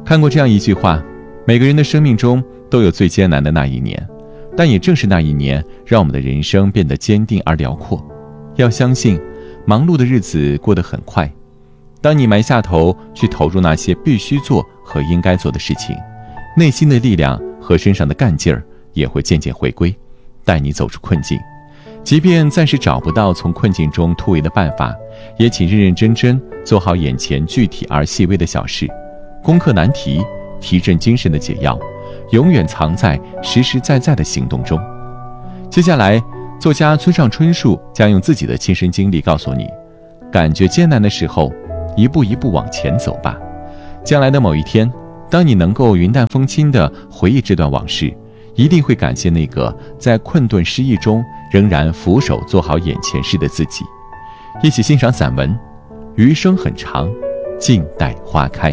看过这样一句话，每个人的生命中都有最艰难的那一年，但也正是那一年，让我们的人生变得坚定而辽阔。要相信，忙碌的日子过得很快，当你埋下头去投入那些必须做和应该做的事情，内心的力量和身上的干劲儿也会渐渐回归，带你走出困境。即便暂时找不到从困境中突围的办法，也请认认真真做好眼前具体而细微的小事。攻克难题，提振精神的解药，永远藏在实实在在的行动中。接下来，作家村上春树将用自己的亲身经历告诉你，感觉艰难的时候，一步一步往前走吧。将来的某一天，当你能够云淡风轻地回忆这段往事，一定会感谢那个在困顿失意中仍然俯首做好眼前事的自己。一起欣赏散文《余生很长，静待花开》。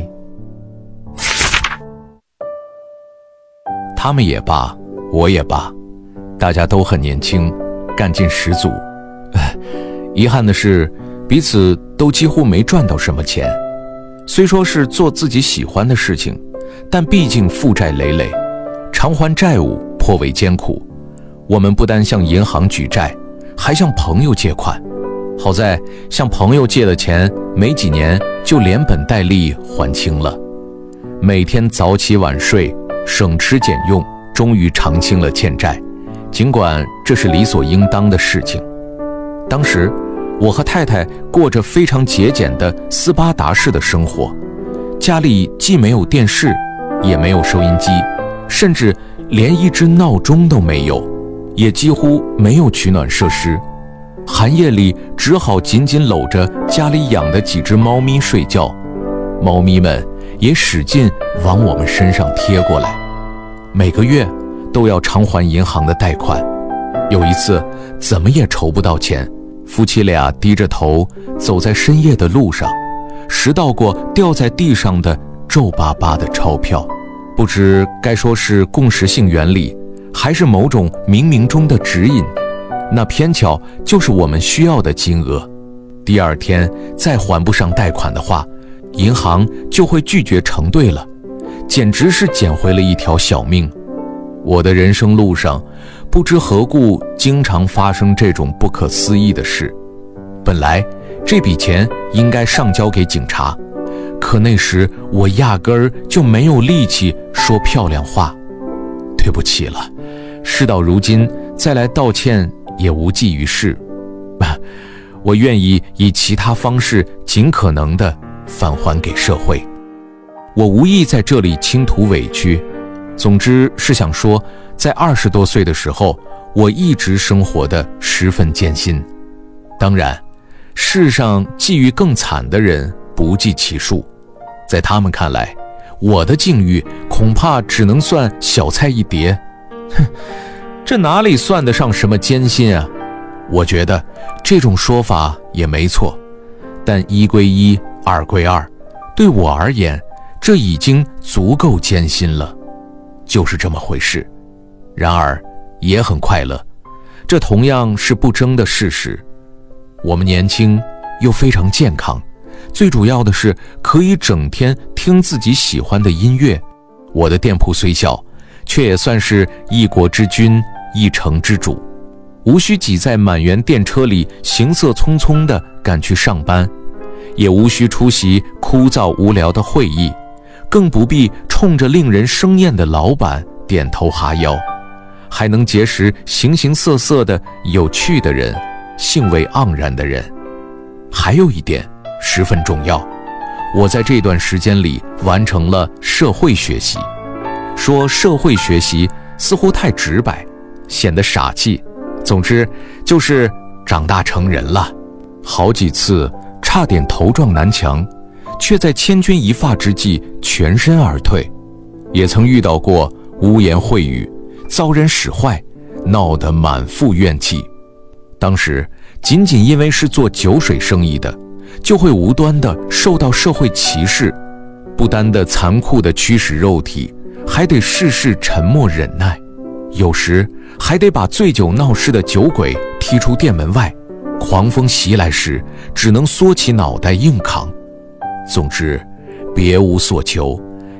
他们也罢，我也罢，大家都很年轻，干劲十足。遗憾的是，彼此都几乎没赚到什么钱。虽说是做自己喜欢的事情，但毕竟负债累累，偿还债务颇为艰苦。我们不单向银行举债，还向朋友借款。好在向朋友借的钱没几年就连本带利还清了。每天早起晚睡，省吃俭用，终于偿清了欠债，尽管这是理所应当的事情。当时我和太太过着非常节俭的斯巴达式的生活，家里既没有电视，也没有收音机，甚至连一只闹钟都没有，也几乎没有取暖设施。寒夜里只好紧紧搂着家里养的几只猫咪睡觉，猫咪们也使劲往我们身上贴过来。每个月都要偿还银行的贷款，有一次怎么也筹不到钱，夫妻俩低着头走在深夜的路上，拾到过掉在地上的皱巴巴的钞票。不知该说是共识性原理，还是某种冥冥中的指引，那偏巧就是我们需要的金额。第二天再还不上贷款的话，银行就会拒绝承兑了，简直是捡回了一条小命。我的人生路上，不知何故经常发生这种不可思议的事。本来这笔钱应该上交给警察，可那时我压根儿就没有力气说漂亮话。对不起了，事到如今再来道歉也无济于事。我愿意以其他方式尽可能地返还给社会。我无意在这里倾吐委屈，总之是想说，在20多岁的时候，我一直生活得十分艰辛。当然，世上际遇更惨的人不计其数，在他们看来，我的境遇恐怕只能算小菜一碟。这哪里算得上什么艰辛啊？我觉得这种说法也没错，但一归一，二归二，对我而言，这已经足够艰辛了。就是这么回事。然而也很快乐，这同样是不争的事实。我们年轻又非常健康，最主要的是可以整天听自己喜欢的音乐。我的店铺虽小，却也算是一国之君，一城之主，无需挤在满员电车里行色匆匆地赶去上班，也无需出席枯燥无聊的会议，更不必冲着令人生厌的老板点头哈腰，还能结识形形色色的有趣的人，兴味盎然的人。还有一点十分重要，我在这段时间里完成了社会学习。说社会学习似乎太直白，显得傻气。总之就是长大成人了。好几次差点头撞南墙，却在千钧一发之际全身而退。也曾遇到过污言秽语，遭人使坏，闹得满腹怨气。当时仅仅因为是做酒水生意的，就会无端地受到社会歧视，不单的残酷地驱使肉体，还得事事沉默忍耐，有时还得把醉酒闹事的酒鬼踢出店门外，狂风袭来时只能缩起脑袋硬扛。总之别无所求，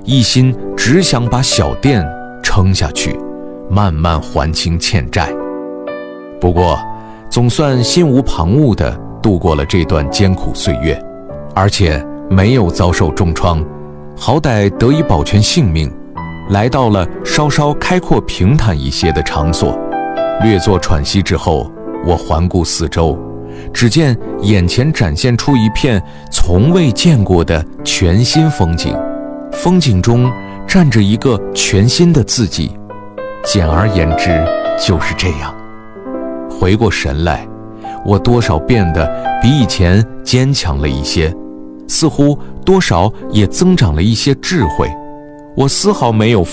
一心只想把小店撑下去，慢慢还清欠债。不过总算心无旁骛地度过了这段艰苦岁月，而且没有遭受重创，好歹得以保全性命，来到了稍稍开阔平坦一些的场所。略作喘息之后，我环顾四周，只见眼前展现出一片从未见过的全新风景，风景中站着一个全新的自己。简而言之，就是这样。回过神来，我多少变得比以前坚强了一些，似乎多少也增长了一些智慧。我丝毫没有